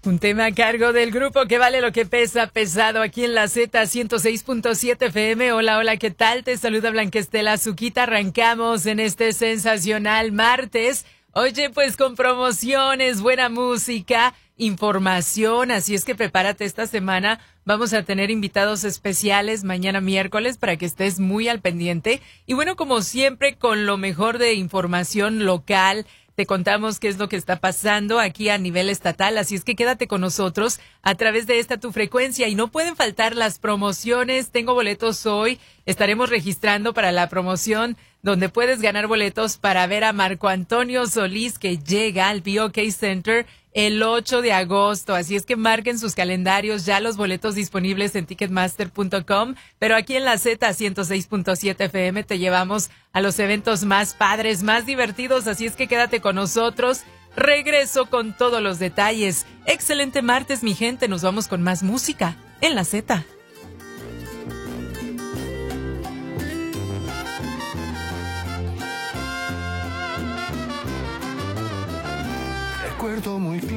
Un tema a cargo del grupo que vale lo que pesa, pesado, aquí en la Z 106.7 FM. Hola, hola, ¿qué tal? Te saluda Blanca Estela Azuquita. Arrancamos en este sensacional martes. Oye, pues con promociones, buena música, información, así es que prepárate esta semana. Vamos a tener invitados especiales mañana miércoles para que estés muy al pendiente. Y bueno, como siempre, con lo mejor de información local, te contamos qué es lo que está pasando aquí a nivel estatal, así es que quédate con nosotros a través de esta tu frecuencia y no pueden faltar las promociones. Tengo boletos hoy, estaremos registrando para la promoción donde puedes ganar boletos para ver a Marco Antonio Solís que llega al BOK Center el 8 de agosto, así es que marquen sus calendarios, ya los boletos disponibles en ticketmaster.com, pero aquí en la Z 106.7 FM te llevamos a los eventos más padres, más divertidos, así es que quédate con nosotros. Regreso con todos los detalles. Excelente martes, mi gente, nos vamos con más música en la Z. Recuerdo muy